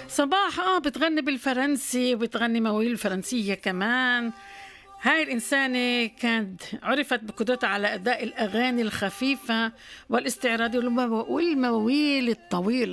صباح بتغني بالفرنسي وبتغني مواويل الفرنسية كمان. هاي الإنسانة كانت عرفت بقدرتها على أداء الأغاني الخفيفة والاستعراضية والمواويل الطويلة.